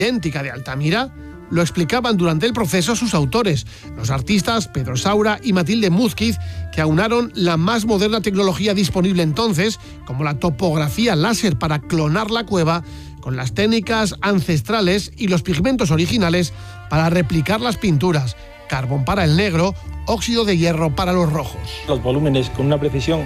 idéntica de Altamira? Lo explicaban durante el proceso sus autores, los artistas Pedro Saura y Matilde Múzquiz, que aunaron la más moderna tecnología disponible entonces, como la topografía láser para clonar la cueva, con las técnicas ancestrales y los pigmentos originales para replicar las pinturas, carbón para el negro, óxido de hierro para los rojos. Los volúmenes con una precisión,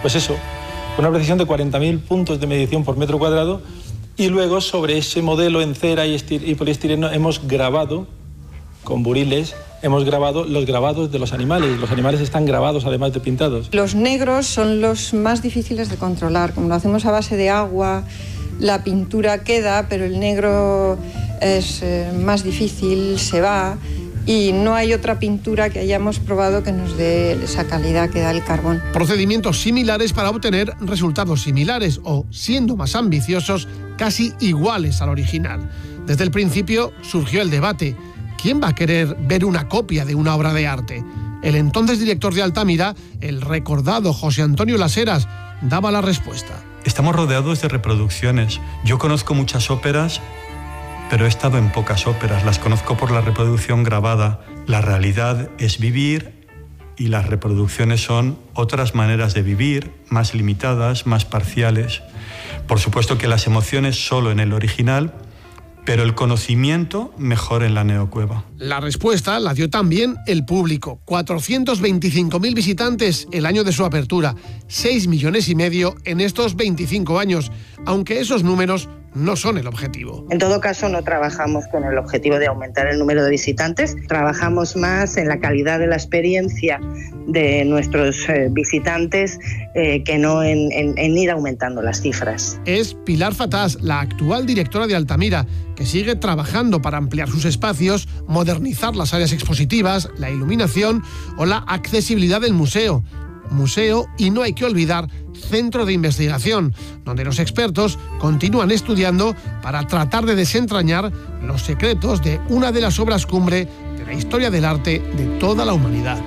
con una precisión de 40.000 puntos de medición por metro cuadrado, y luego sobre ese modelo en cera y poliestireno hemos grabado, con buriles, hemos grabado los grabados de los animales. Los animales están grabados además de pintados. Los negros son los más difíciles de controlar. Como lo hacemos a base de agua, la pintura queda, pero el negro es más difícil, se va. Y no hay otra pintura que hayamos probado que nos dé esa calidad que da el carbón. Procedimientos similares para obtener resultados similares o, siendo más ambiciosos, casi iguales al original. Desde el principio surgió el debate. ¿Quién va a querer ver una copia de una obra de arte? El entonces director de Altamira, el recordado José Antonio Las Heras, daba la respuesta. Estamos rodeados de reproducciones. Yo conozco muchas óperas, pero he estado en pocas óperas, las conozco por la reproducción grabada. La realidad es vivir y las reproducciones son otras maneras de vivir, más limitadas, más parciales. Por supuesto que las emociones solo en el original, pero el conocimiento mejor en la neocueva. La respuesta la dio también el público. 425.000 visitantes el año de su apertura, 6,5 millones en estos 25 años, aunque esos números no son el objetivo. En todo caso, no trabajamos con el objetivo de aumentar el número de visitantes, trabajamos más en la calidad de la experiencia de nuestros visitantes que no en ir aumentando las cifras. Es Pilar Fatás, la actual directora de Altamira, que sigue trabajando para ampliar sus espacios, modernizar las áreas expositivas, la iluminación o la accesibilidad del museo. Museo y, no hay que olvidar, centro de investigación, donde los expertos continúan estudiando para tratar de desentrañar los secretos de una de las obras cumbre de la historia del arte de toda la humanidad.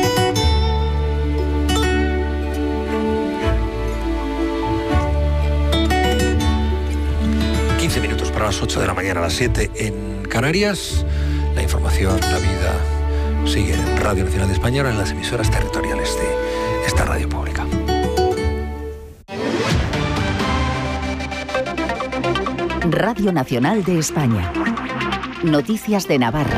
Para las 8 de la mañana, a las 7 en Canarias. La información, la vida sigue en Radio Nacional de España, ahora en las emisoras territoriales de esta radio pública. Radio Nacional de España. Noticias de Navarra.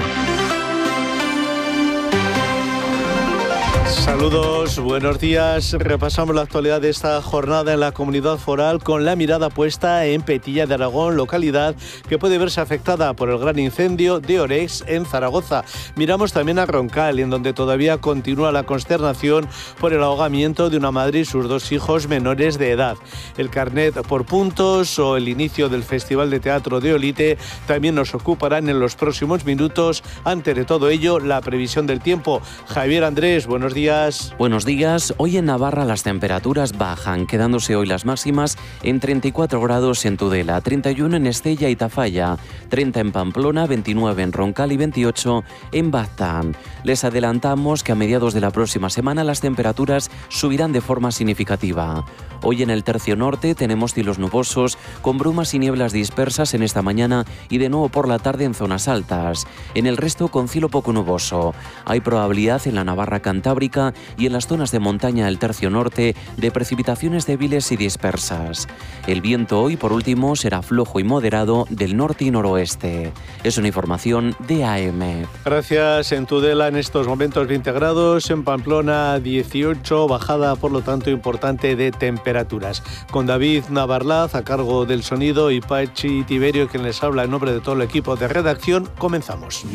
Saludos, buenos días. Repasamos la actualidad de esta jornada en la comunidad foral con la mirada puesta en Petilla de Aragón, localidad que puede verse afectada por el gran incendio de Orex en Zaragoza. Miramos también a Roncal, en donde todavía continúa la consternación por el ahogamiento de una madre y sus 2 hijos menores de edad. El carnet por puntos o el inicio del Festival de Teatro de Olite también nos ocuparán en los próximos minutos. Antes de todo ello, la previsión del tiempo. Javier Andrés, buenos días. Buenos días. Hoy en Navarra las temperaturas bajan, quedándose hoy las máximas en 34 grados en Tudela, 31 en Estella y Tafalla, 30 en Pamplona, 29 en Roncal y 28 en Baztán. Les adelantamos que a mediados de la próxima semana las temperaturas subirán de forma significativa. Hoy en el tercio norte tenemos cielos nubosos con brumas y nieblas dispersas en esta mañana y de nuevo por la tarde en zonas altas. En el resto con cielo poco nuboso. Hay probabilidad en la Navarra Cantábrica y en las zonas de montaña del tercio norte de precipitaciones débiles y dispersas. El viento hoy, por último, será flojo y moderado del norte y noroeste. Es una información de AM. Gracias. En Tudela en estos momentos 20 grados, en Pamplona 18, bajada por lo tanto importante de temperaturas. Con David Navarlaz a cargo del sonido y Pachi Tiberio, quien les habla en nombre de todo el equipo de redacción, comenzamos.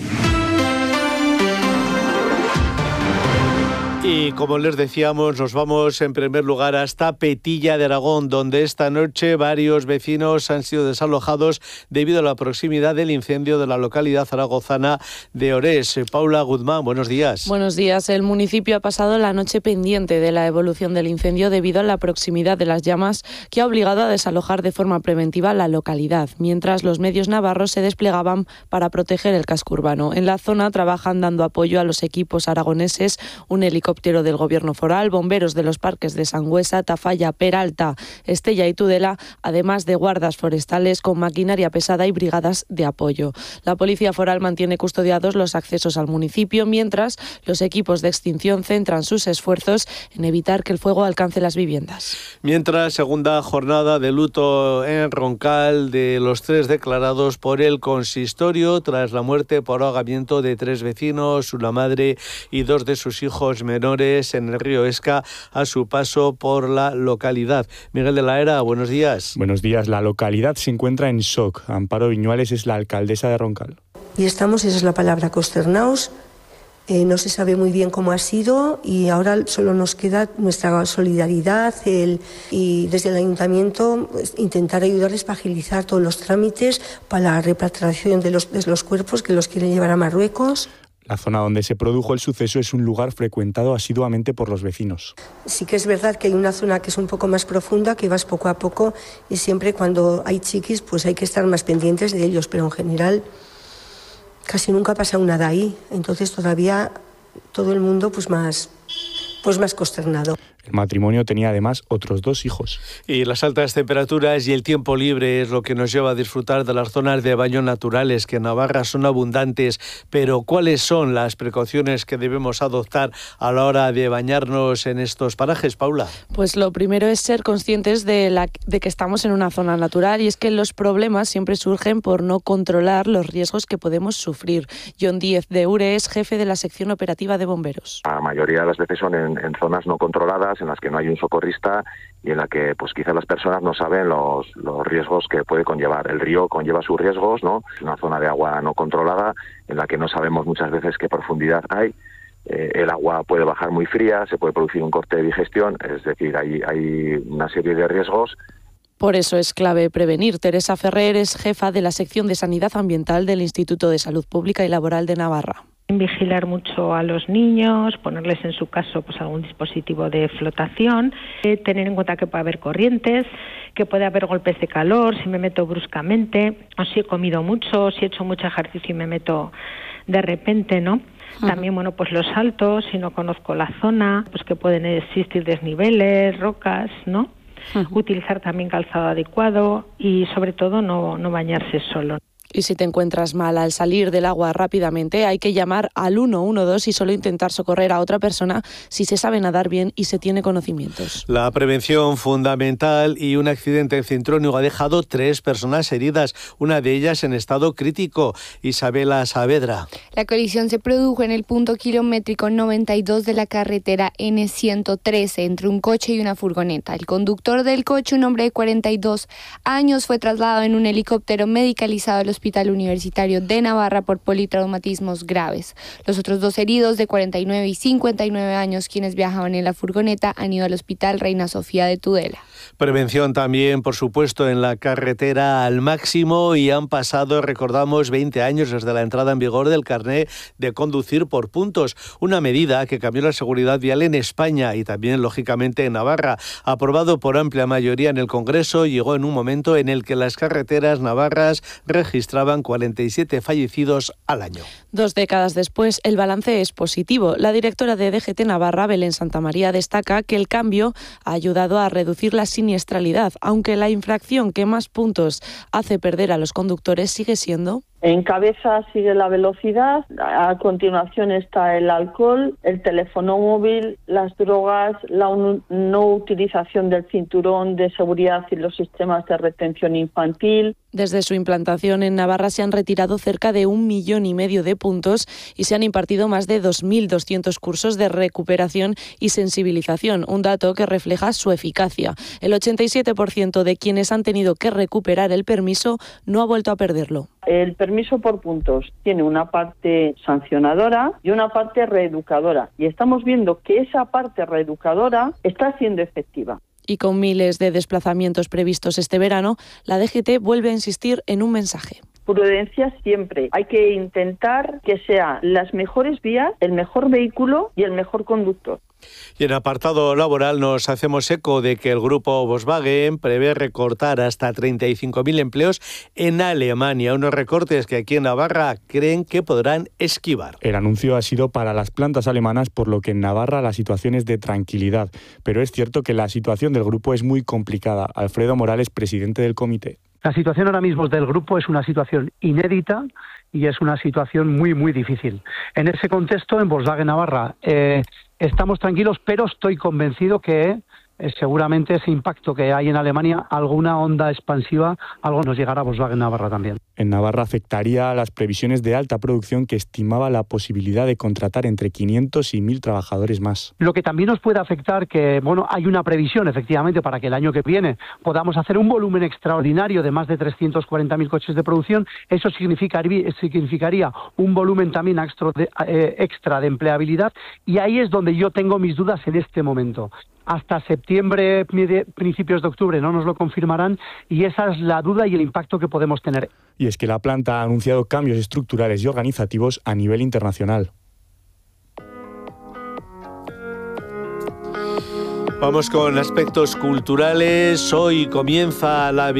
Y como les decíamos, nos vamos en primer lugar hasta Petilla de Aragón, donde esta noche varios vecinos han sido desalojados debido a la proximidad del incendio de la localidad zaragozana de Orés. Paula Guzmán, buenos días. Buenos días. El municipio ha pasado la noche pendiente de la evolución del incendio debido a la proximidad de las llamas, que ha obligado a desalojar de forma preventiva la localidad, mientras los medios navarros se desplegaban para proteger el casco urbano. En la zona trabajan dando apoyo a los equipos aragoneses un helicóptero helicóptero del Gobierno foral, bomberos de los parques de Sangüesa, Tafalla, Peralta, Estella y Tudela, además de guardas forestales con maquinaria pesada y brigadas de apoyo. La Policía Foral mantiene custodiados los accesos al municipio, mientras los equipos de extinción centran sus esfuerzos en evitar que el fuego alcance las viviendas. Mientras, segunda jornada de luto en Roncal de los 3 declarados por el consistorio tras la muerte por ahogamiento de 3 vecinos, una madre y 2 de sus hijos menores en el río Esca a su paso por la localidad. Miguel de la Era, buenos días. Buenos días. La localidad se encuentra en shock. Amparo Viñuales es la alcaldesa de Roncal. Y estamos, esa es la palabra, consternados. No se sabe muy bien cómo ha sido y ahora solo nos queda nuestra solidaridad y desde el ayuntamiento intentar ayudarles para agilizar todos los trámites para la repatriación de los cuerpos que los quieren llevar a Marruecos. La zona donde se produjo el suceso es un lugar frecuentado asiduamente por los vecinos. Sí que es verdad que hay una zona que es un poco más profunda, que vas poco a poco y siempre cuando hay chiquis pues hay que estar más pendientes de ellos, pero en general casi nunca ha pasado nada ahí, entonces todavía todo el mundo pues más consternado. El matrimonio tenía además otros 2 hijos. Y las altas temperaturas y el tiempo libre es lo que nos lleva a disfrutar de las zonas de baño naturales que en Navarra son abundantes. Pero ¿cuáles son las precauciones que debemos adoptar a la hora de bañarnos en estos parajes, Paula? Pues lo primero es ser conscientes de que estamos en una zona natural, y es que los problemas siempre surgen por no controlar los riesgos que podemos sufrir. John Díez de Ure es jefe de la sección operativa de bomberos. La mayoría de las veces son en zonas no controladas, en las que no hay un socorrista y en la que pues quizás las personas no saben los riesgos que puede conllevar. El río conlleva sus riesgos, ¿no? Es una zona de agua no controlada en la que no sabemos muchas veces qué profundidad hay. El agua puede bajar muy fría, se puede producir un corte de digestión, es decir, hay una serie de riesgos. Por eso es clave prevenir. Teresa Ferrer es jefa de la sección de Sanidad Ambiental del Instituto de Salud Pública y Laboral de Navarra. Vigilar mucho a los niños, ponerles en su caso pues algún dispositivo de flotación, tener en cuenta que puede haber corrientes, que puede haber golpes de calor si me meto bruscamente, o si he comido mucho, si he hecho mucho ejercicio y me meto de repente, ¿no? También, bueno, pues los saltos, si no conozco la zona, pues que pueden existir desniveles, rocas, ¿no? Utilizar también calzado adecuado y sobre todo no bañarse solo. Y si te encuentras mal al salir del agua rápidamente, hay que llamar al 112 y solo intentar socorrer a otra persona si se sabe nadar bien y se tiene conocimientos. La prevención fundamental, y un accidente en Cintrónigo ha dejado 3 personas heridas, una de ellas en estado crítico. Isabela Saavedra. La colisión se produjo en el punto kilométrico 92 de la carretera N113 entre un coche y una furgoneta. El conductor del coche, un hombre de 42 años, fue trasladado en un helicóptero medicalizado al Hospital Universitario de Navarra por politraumatismos graves. Los otros 2 heridos, de 49 y 59 años, quienes viajaban en la furgoneta, han ido al Hospital Reina Sofía de Tudela. Prevención también, por supuesto, en la carretera al máximo, y han pasado, recordamos, 20 años desde la entrada en vigor del carné de conducir por puntos, una medida que cambió la seguridad vial en España y también, lógicamente, en Navarra. Aprobado por amplia mayoría en el Congreso, llegó en un momento en el que las carreteras navarras registraban 47 fallecidos al año. 2 décadas después, el balance es positivo. La directora de DGT Navarra, Belén Santamaría, destaca que el cambio ha ayudado a reducir la siniestralidad, aunque la infracción que más puntos hace perder a los conductores sigue siendo... En cabeza sigue la velocidad, a continuación está el alcohol, el teléfono móvil, las drogas, la no utilización del cinturón de seguridad y los sistemas de retención infantil. Desde su implantación en Navarra se han retirado cerca de 1,5 millones de puntos y se han impartido más de 2.200 cursos de recuperación y sensibilización, un dato que refleja su eficacia. El 87% de quienes han tenido que recuperar el permiso no ha vuelto a perderlo. El permiso por puntos tiene una parte sancionadora y una parte reeducadora, y estamos viendo que esa parte reeducadora está siendo efectiva. Y con miles de desplazamientos previstos este verano, la DGT vuelve a insistir en un mensaje. Prudencia siempre. Hay que intentar que sean las mejores vías, el mejor vehículo y el mejor conductor. Y en apartado laboral nos hacemos eco de que el grupo Volkswagen prevé recortar hasta 35.000 empleos en Alemania, unos recortes que aquí en Navarra creen que podrán esquivar. El anuncio ha sido para las plantas alemanas, por lo que en Navarra la situación es de tranquilidad, pero es cierto que la situación del grupo es muy complicada. Alfredo Morales, presidente del comité. La situación ahora mismo del grupo es una situación inédita y es una situación muy, muy difícil. En ese contexto, en Volkswagen Navarra, estamos tranquilos, pero estoy convencido que seguramente ese impacto que hay en Alemania, alguna onda expansiva, algo nos llegará a Volkswagen Navarra también. En Navarra afectaría a las previsiones de alta producción que estimaba la posibilidad de contratar entre 500 y 1.000 trabajadores más. Lo que también nos puede afectar que, hay una previsión efectivamente para que el año que viene podamos hacer un volumen extraordinario de más de 340.000 coches de producción. Eso significaría un volumen también extra de empleabilidad, y ahí es donde yo tengo mis dudas en este momento. Hasta septiembre, principios de octubre no nos lo confirmarán, y esa es la duda y el impacto que podemos tener. Y es que la planta ha anunciado cambios estructurales y organizativos a nivel internacional. Vamos con aspectos culturales. Hoy comienza la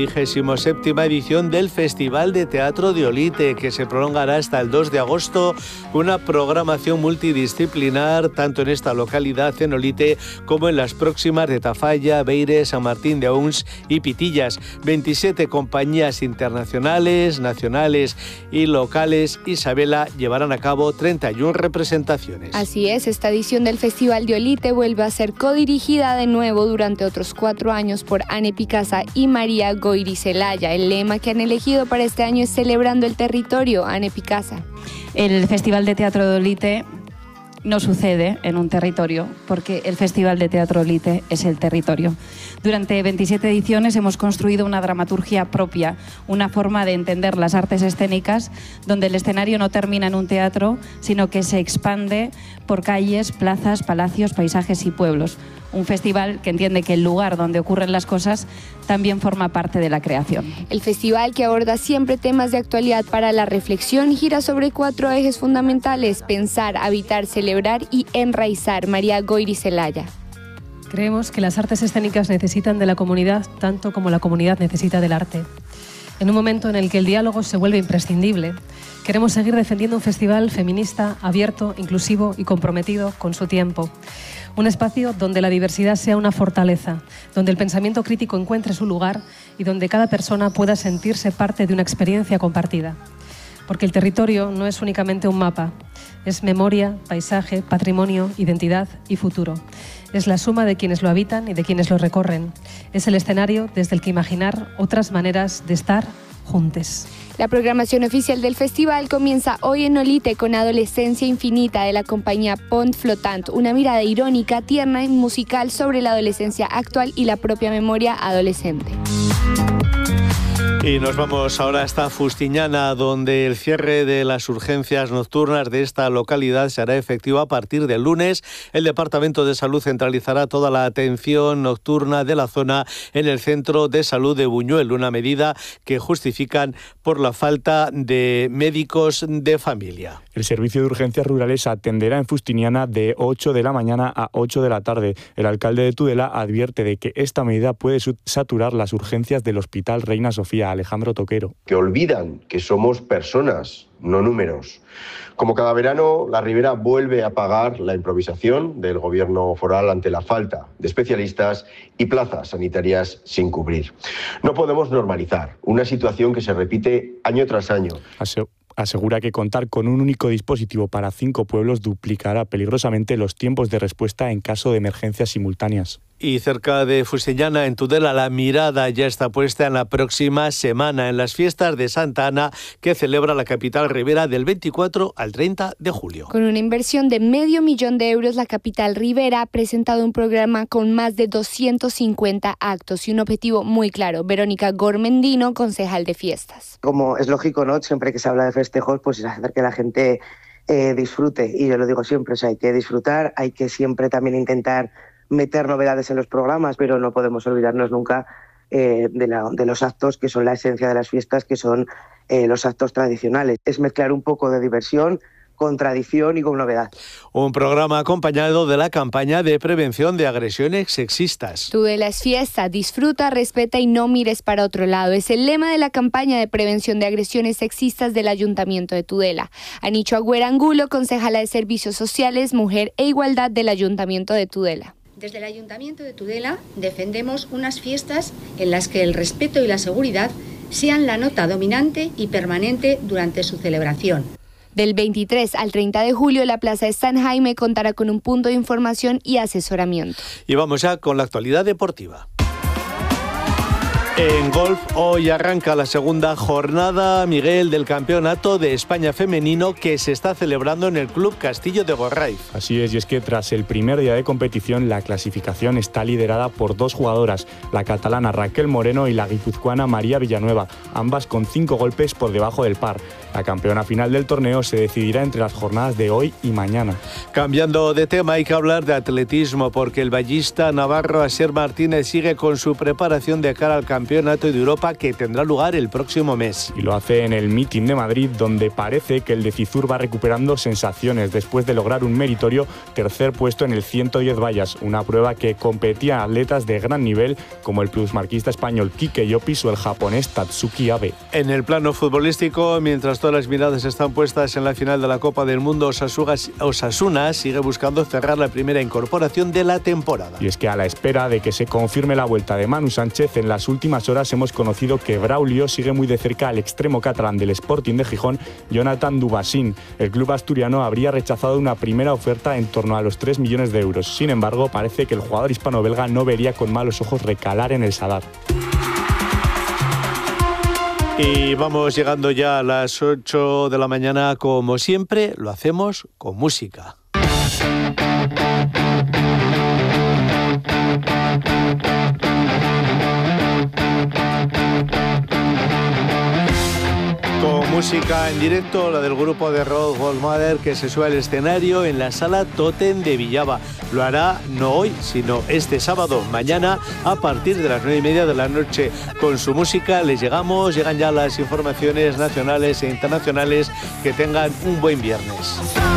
27ª edición del Festival de Teatro de Olite, que se prolongará hasta el 2 de agosto, con una programación multidisciplinar tanto en esta localidad, en Olite, como en las próximas de Tafalla, Beire, San Martín de Ons y Pitillas. 27 compañías internacionales, nacionales y locales, Isabela, llevarán a cabo 31 representaciones. Así es, esta edición del Festival de Olite vuelve a ser codirigida de nuevo durante otros 4 años por Anne Picasa y María Goyri-Celaya. El lema que han elegido para este año es Celebrando el Territorio. Anne Picasa. El Festival de Teatro de Olite no sucede en un territorio, porque el Festival de Teatro Olite es el territorio. Durante 27 ediciones hemos construido una dramaturgia propia, una forma de entender las artes escénicas, donde el escenario no termina en un teatro, sino que se expande por calles, plazas, palacios, paisajes y pueblos. Un festival que entiende que el lugar donde ocurren las cosas también forma parte de la creación. El festival, que aborda siempre temas de actualidad para la reflexión, gira sobre 4 ejes fundamentales: pensar, habitar, celebrar y enraizar. María Goyri-Celaya. Creemos que las artes escénicas necesitan de la comunidad tanto como la comunidad necesita del arte. En un momento en el que el diálogo se vuelve imprescindible, queremos seguir defendiendo un festival feminista, abierto, inclusivo y comprometido con su tiempo. Un espacio donde la diversidad sea una fortaleza, donde el pensamiento crítico encuentre su lugar y donde cada persona pueda sentirse parte de una experiencia compartida. Porque el territorio no es únicamente un mapa, es memoria, paisaje, patrimonio, identidad y futuro. Es la suma de quienes lo habitan y de quienes lo recorren. Es el escenario desde el que imaginar otras maneras de estar juntos. La programación oficial del festival comienza hoy en Olite con Adolescencia Infinita de la compañía Pont Flotant, una mirada irónica, tierna y musical sobre la adolescencia actual y la propia memoria adolescente. Y nos vamos ahora hasta Fustiñana, donde el cierre de las urgencias nocturnas de esta localidad se hará efectivo a partir del lunes. El Departamento de Salud centralizará toda la atención nocturna de la zona en el Centro de Salud de Buñuel, una medida que justifican por la falta de médicos de familia. El Servicio de Urgencias Rurales atenderá en Fustiñana de 8 de la mañana a 8 de la tarde. El alcalde de Tudela advierte de que esta medida puede saturar las urgencias del Hospital Reina Sofía. Alejandro Toquero. Que olvidan que somos personas, no números. Como cada verano, la Ribera vuelve a pagar la improvisación del gobierno foral ante la falta de especialistas y plazas sanitarias sin cubrir. No podemos normalizar una situación que se repite año tras año. Asegura que contar con un único dispositivo para 5 pueblos duplicará peligrosamente los tiempos de respuesta en caso de emergencias simultáneas. Y cerca de Fustiñana, en Tudela, la mirada ya está puesta en la próxima semana, en las fiestas de Santa Ana, que celebra la capital ribera del 24 al 30 de julio. Con una inversión de $500,000 de euros, la capital ribera ha presentado un programa con más de 250 actos y un objetivo muy claro. Verónica Gormendino, concejal de fiestas. Como es lógico, ¿no? Siempre que se habla de festejos, pues es hacer que la gente disfrute. Y yo lo digo siempre, o sea, hay que disfrutar, hay que siempre también intentar meter novedades en los programas, pero no podemos olvidarnos nunca de los actos que son la esencia de las fiestas, que son los actos tradicionales. Es mezclar un poco de diversión tradición y con novedad. Un programa acompañado de la campaña de prevención de agresiones sexistas. Tudela es fiesta, disfruta, respeta y no mires para otro lado. Es el lema de la campaña de prevención de agresiones sexistas del Ayuntamiento de Tudela. Anicho Agüera Angulo, concejala de Servicios Sociales, Mujer e Igualdad del Ayuntamiento de Tudela. Desde el Ayuntamiento de Tudela defendemos unas fiestas en las que el respeto y la seguridad sean la nota dominante y permanente durante su celebración. Del 23 al 30 de julio, la Plaza de San Jaime contará con un punto de información y asesoramiento. Y vamos ya con la actualidad deportiva. En golf, hoy arranca la segunda jornada, Miguel, del Campeonato de España Femenino que se está celebrando en el Club Castillo de Gorraiz. Así es, y es que tras el primer día de competición, la clasificación está liderada por dos jugadoras, la catalana Raquel Moreno y la guipuzcoana María Villanueva, ambas con 5 golpes por debajo del par. La campeona final del torneo se decidirá entre las jornadas de hoy y mañana. Cambiando de tema, hay que hablar de atletismo porque el vallista navarro Asier Martínez sigue con su preparación de cara al Campeonato de Europa que tendrá lugar el próximo mes. Y lo hace en el Meeting de Madrid, donde parece que el de Cizur va recuperando sensaciones después de lograr un meritorio tercer puesto en el 110 vallas, una prueba que competía a atletas de gran nivel como el plusmarquista español Kike Llopis o el japonés Tatsuki Abe. En el plano futbolístico, mientras todas las miradas están puestas en la final de la Copa del Mundo, Osasuna sigue buscando cerrar la primera incorporación de la temporada. Y es que a la espera de que se confirme la vuelta de Manu Sánchez, en las últimas horas hemos conocido que Braulio sigue muy de cerca al extremo catalán del Sporting de Gijón, Jonathan Dubassin. El club asturiano habría rechazado una primera oferta en torno a los 3 millones de euros. Sin embargo, parece que el jugador hispano-belga no vería con malos ojos recalar en el Sadar. Y vamos llegando ya a las 8 de la mañana, como siempre, lo hacemos con música. Con música en directo, la del grupo de rock Goldmother, que se sube al escenario en la Sala Totem de Villava. Lo hará no hoy, sino este sábado, mañana, a partir de las 9:30 de la noche. Con su música llegan ya las informaciones nacionales e internacionales. Que tengan un buen viernes.